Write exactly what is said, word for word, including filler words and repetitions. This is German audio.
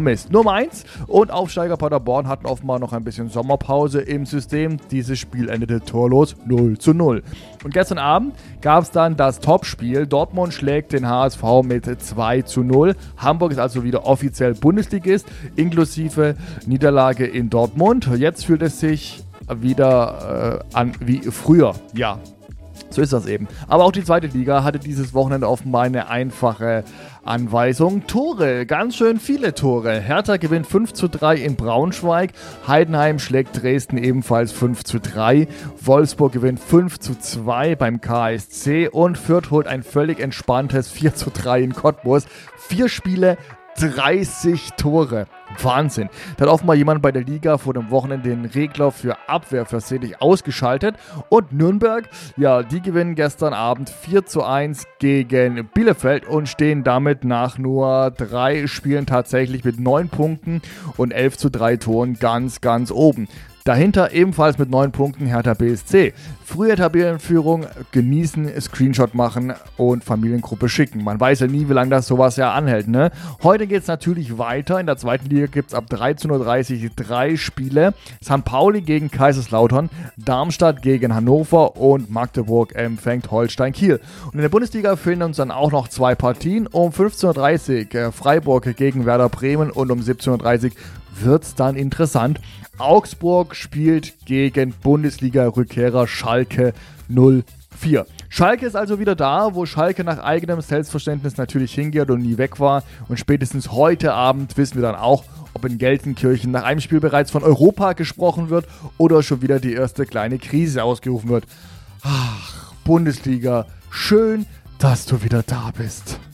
Mist. Nummer eins und Aufsteiger Paderborn hatten offenbar noch ein bisschen Sommerpause im System. Dieses Spiel endete torlos null zu null. Und gestern Abend gab es dann das Topspiel. Dortmund schlägt den H S V mit zwei zu null. Hamburg ist also wieder offiziell Bundesligist, inklusive Niederlage in Dortmund. Jetzt fühlt es sich wieder äh, an wie früher. Ja, so ist das eben. Aber auch die zweite Liga hatte dieses Wochenende offenbar eine einfache Anweisung. Tore, ganz schön viele Tore. Hertha gewinnt fünf zu drei in Braunschweig. Heidenheim schlägt Dresden ebenfalls fünf zu drei. Wolfsburg gewinnt fünf zu zwei beim K S C. Und Fürth holt ein völlig entspanntes vier zu drei in Cottbus. Vier Spiele, dreißig Tore. Wahnsinn. Da hat offenbar jemand bei der Liga vor dem Wochenende den Regler für Abwehr versehentlich ausgeschaltet. Und Nürnberg, ja, die gewinnen gestern Abend vier zu eins gegen Bielefeld und stehen damit nach nur drei Spielen tatsächlich mit neun Punkten und elf zu drei Toren ganz, ganz oben. Dahinter ebenfalls mit neun Punkten Hertha B S C. Frühe Tabellenführung genießen, Screenshot machen und Familiengruppe schicken. Man weiß ja nie, wie lange das sowas ja anhält, ne? Heute geht es natürlich weiter. In der zweiten Liga gibt es ab dreizehn Uhr dreißig drei Spiele. Sankt Pauli gegen Kaiserslautern, Darmstadt gegen Hannover und Magdeburg empfängt Holstein Kiel. Und in der Bundesliga fehlen uns dann auch noch zwei Partien. Um fünfzehn Uhr dreißig Freiburg gegen Werder Bremen und um siebzehn Uhr dreißig wird es dann interessant. Augsburg spielt gegen Bundesliga-Rückkehrer Schalke null vier. Schalke ist also wieder da, wo Schalke nach eigenem Selbstverständnis natürlich hingeht und nie weg war. Und spätestens heute Abend wissen wir dann auch, ob in Gelsenkirchen nach einem Spiel bereits von Europa gesprochen wird oder schon wieder die erste kleine Krise ausgerufen wird. Ach, Bundesliga, schön, dass du wieder da bist.